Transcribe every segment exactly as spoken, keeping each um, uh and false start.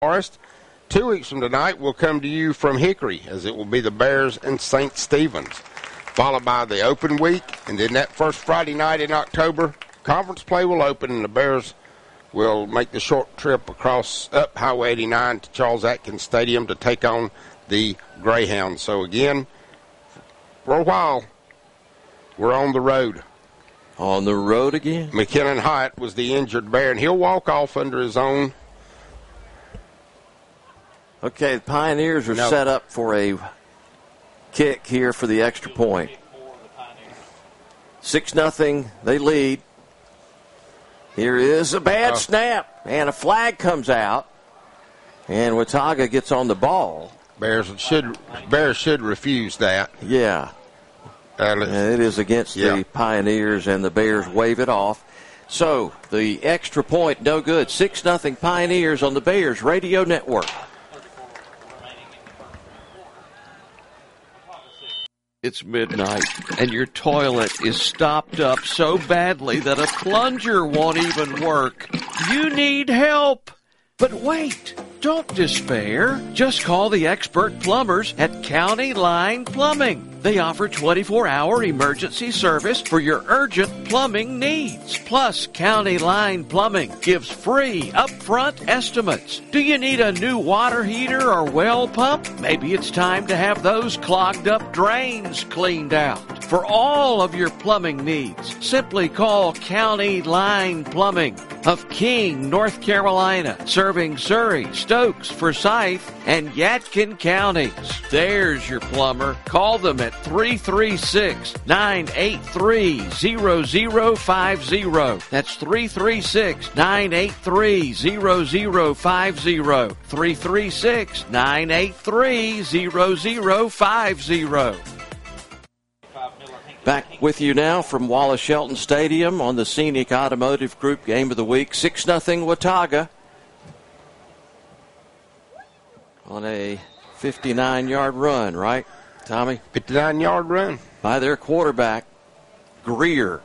Forest. Two weeks from tonight, we'll come to you from Hickory, as it will be the Bears and Saint Stephen's, followed by the open week, and then that first Friday night in October, conference play will open, and the Bears will make the short trip across up Highway eighty-nine to Charles Atkins Stadium to take on the Greyhounds. So again, for a while, we're on the road. On the road again? McKinnon Hyatt was the injured Bear, and he'll walk off under his own. Okay, the Pioneers are no. set up for a kick here for the extra point. Six nothing, they lead. Here is a bad oh. snap, and a flag comes out, and Watauga gets on the ball. Bears should Bears should refuse that. Yeah. Uh, it is against yeah. the Pioneers, and the Bears wave it off. So the extra point, no good. Six nothing Pioneers on the Bears Radio Network. It's midnight, and your toilet is stopped up so badly that a plunger won't even work. You need help. But wait, don't despair. Just call the expert plumbers at County Line Plumbing. They offer twenty-four hour emergency service for your urgent plumbing needs. Plus, County Line Plumbing gives free upfront estimates. Do you need a new water heater or well pump? Maybe it's time to have those clogged up drains cleaned out. For all of your plumbing needs, simply call County Line Plumbing of King, North Carolina, serving Surrey, Stokes, Forsyth, and Yadkin counties. There's your plumber. Call them at three three six, nine eight three, zero zero five zero. That's three three six, nine eight three, zero zero five zero. three three six, nine eight three, zero zero five zero. Back with you now from Wallace Shelton Stadium on the Scenic Automotive Group Game of the Week. six nothing Watauga on a fifty-nine yard run, right, Tommy? fifty-nine yard run. By their quarterback, Greer.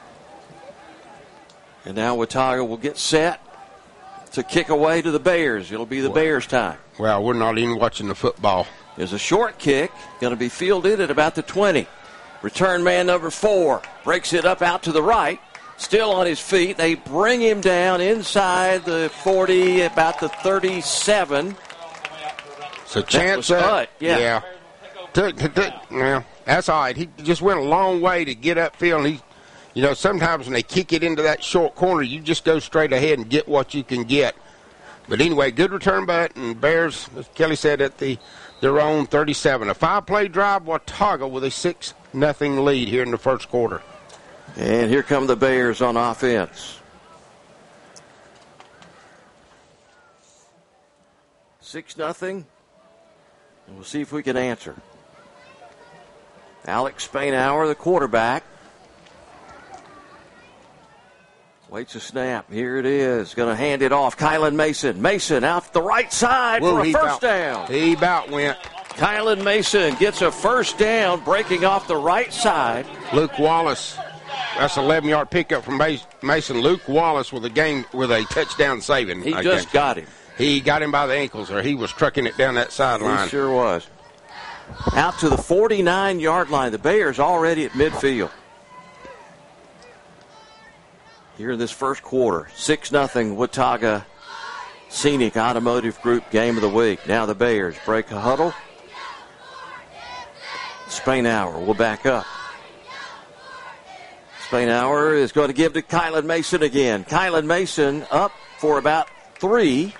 And now Watauga will get set to kick away to the Bears. It'll be the well, Bears' time. Well, we're not even watching the football. There's a short kick, going to be fielded at about the twenty. Return man number four breaks it up out to the right. Still on his feet. They bring him down inside the forty, about the thirty-seven. So chance up. Yeah. yeah. To, to, to, yeah. That's all right. He just went a long way to get upfield. He, you know, sometimes when they kick it into that short corner, you just go straight ahead and get what you can get. But anyway, good return butt, and Bears, as Kelly said, at the their own thirty-seven. A five-play drive, Watauga with a six nothing lead here in the first quarter. And here come the Bears on offense. six nothing. And we'll see if we can answer. Alex Spainhour, the quarterback. Waits a snap. Here it is. Going to hand it off. Kylan Mason. Mason out the right side Whoa, for a about, first down. He about went. Kylan Mason gets a first down, breaking off the right side. Luke Wallace. That's an eleven yard pickup from Mason. Luke Wallace with a game with a touchdown saving. He I just guess. got him. He got him by the ankles, or he was trucking it down that sideline. He sure was. Out to the forty-nine yard line. The Bears already at midfield. Here in this first quarter, six nothing Watauga Scenic Automotive Group Game of the Week. Now the Bears break a huddle. Spainhour will back up. Spainhour is going to give to Kylan Mason again. Kylan Mason up for about three,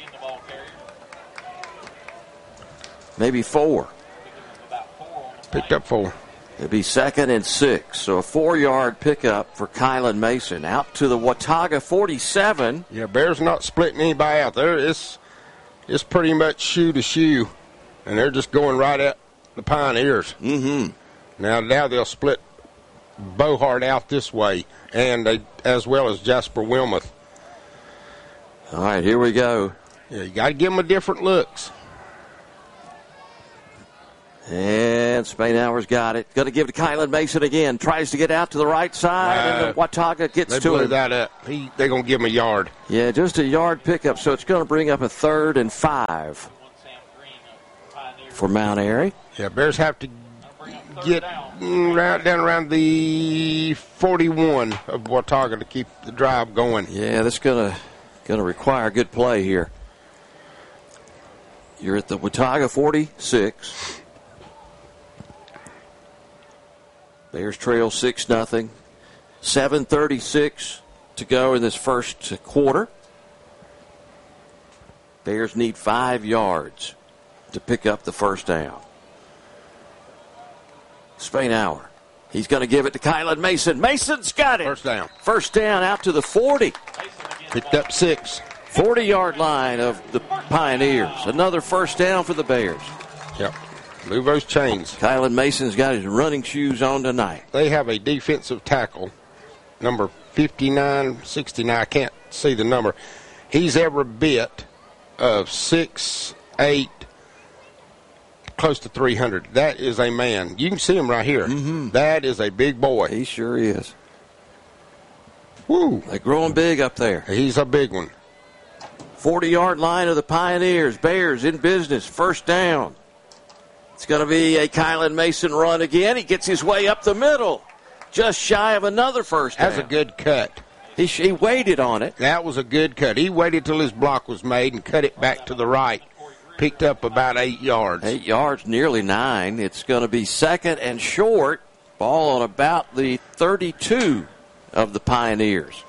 maybe four. Picked up four. It'll be second and six. So a four-yard pickup for Kylan Mason. Out to the Watauga forty-seven. Yeah, Bears not splitting anybody out there. It's, it's pretty much shoe to shoe. And they're just going right at the Pioneers. Mm-hmm. Now, now they'll split Bohart out this way, and they, as well as Jasper Wilmoth. All right, here we go. Yeah, you got to give them a different looks. And Spainhour's got it. Going to give it to Kylan Mason again. Tries to get out to the right side, uh, and the Watauga gets they to blew him. that up. He, they're going to give him a yard. Yeah, just a yard pickup, so it's going to bring up a third and five for Mount Airy. Yeah, Bears have to get around, down around the forty-one of Watauga to keep the drive going. Yeah, that's going to going to require a good play here. You're at the Watauga forty-six. Bears trail six nothing. seven thirty-six to go in this first quarter. Bears need five yards to pick up the first down. Spainhour. He's going to give it to Kylan Mason. Mason's got it. First down. First down out to the forty. Picked up six. forty-yard line of the Pioneers. Another first down for the Bears. Yep. Move those chains. Kylan Mason's got his running shoes on tonight. They have a defensive tackle, number fifty-nine, sixty-nine. I can't see the number. He's every bit of six eight, close to three hundred. That is a man. You can see him right here. Mm-hmm. That is a big boy. He sure is. Woo. They're growing big up there. He's a big one. forty-yard line of the Pioneers. Bears in business. First down. It's going to be a Kylan Mason run again. He gets his way up the middle. Just shy of another first down. That's a good cut. He, he waited on it. That was a good cut. He waited till his block was made and cut it back to the right. Picked up about eight yards. Eight yards, nearly nine. It's going to be second and short. Ball on about the thirty-two of the Pioneers.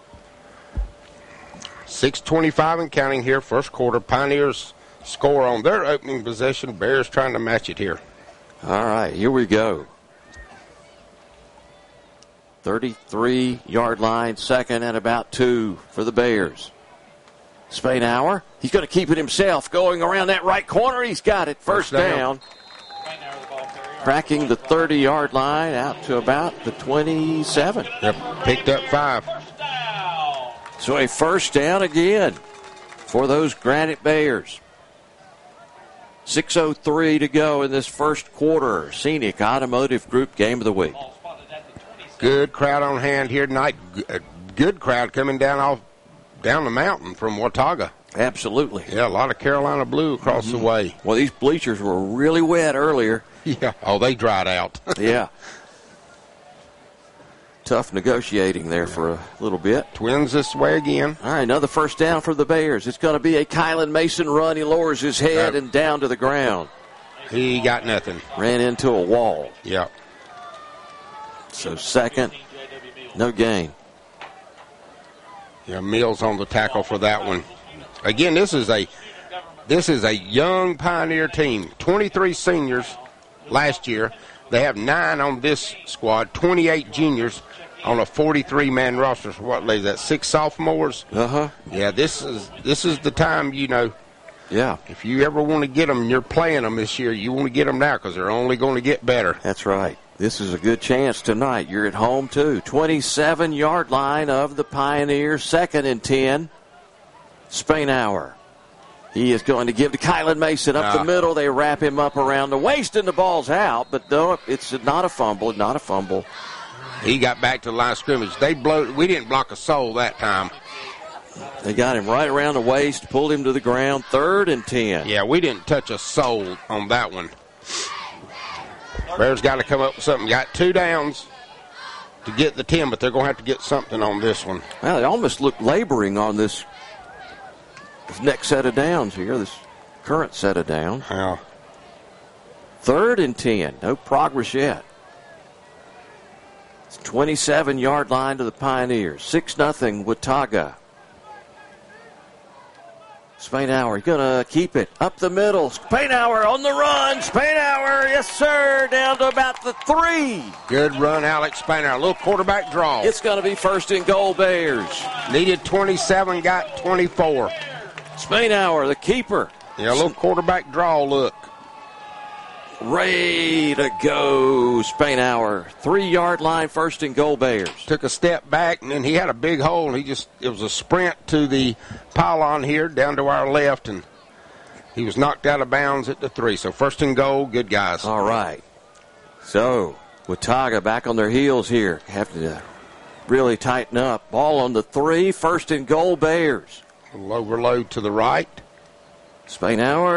six twenty-five and counting here, first quarter. Pioneers score on their opening possession. Bears trying to match it here. All right, here we go. thirty-three-yard line, second and about two for the Bears. Spainhour, he's going to keep it himself. Going around that right corner, he's got it. First, First down. down. Cracking the thirty-yard line out to about the twenty-seven. Yep, picked up five. So a first down again for those Granite Bears. six oh three to go in this first quarter. Scenic Automotive Group Game of the Week. Good crowd on hand here tonight. A good crowd coming down off down the mountain from Watauga. Absolutely. Yeah, a lot of Carolina blue across mm-hmm. the way. Well, these bleachers were really wet earlier. Yeah. Oh, they dried out. Yeah. Tough negotiating there for a little bit. Twins this way again. All right, another first down for the Bears. It's going to be a Kylan Mason run. He lowers his head uh, and down to the ground. He got nothing. Ran into a wall. Yeah. So second, no gain. Yeah, Mills on the tackle for that one. Again, this is a this is a young Pioneer team. twenty-three seniors last year. They have nine on this squad, twenty-eight juniors on a forty-three man roster. So what is that? Six sophomores? Uh-huh. Yeah, this is this is the time, you know. Yeah. If you ever want to get them and you're playing them this year, you want to get them now because they're only going to get better. That's right. This is a good chance tonight. You're at home, too. twenty-seven-yard line of the Pioneers, second and ten. Spainhour. He is going to give to Kylan Mason up no. the middle. They wrap him up around the waist, and the ball's out. But no, it's not a fumble, not a fumble. He got back to the line of scrimmage. They blow, we didn't block a soul that time. They got him right around the waist, pulled him to the ground, third and ten. Yeah, we didn't touch a soul on that one. Bears got to come up with something. Got two downs to get the ten, but they're going to have to get something on this one. Well, they almost look laboring on this, this next set of downs here, this current set of downs. Yeah. Third and ten. No progress yet. It's twenty-seven-yard line to the Pioneers. six nothing Watauga. Spainhour going to keep it up the middle. Spainhour on the run. Spainhour, yes, sir, down to about the three. Good run, Alex Spainhour. A little quarterback draw. It's going to be first and goal, Bears. Needed twenty-seven, got twenty-four. Spainhour, the keeper. Yeah, a little quarterback draw look. Ready to go, Spainhour. Three-yard line, first and goal, Bears. Took a step back, and then he had a big hole. He just, it was a sprint to the pylon here, down to our left, and He was knocked out of bounds at the three. So first and goal, good guys. All right. So Watauga back on their heels here. Have to really tighten up. Ball on the three. First and goal, Bears. A little overload to the right. Spainhour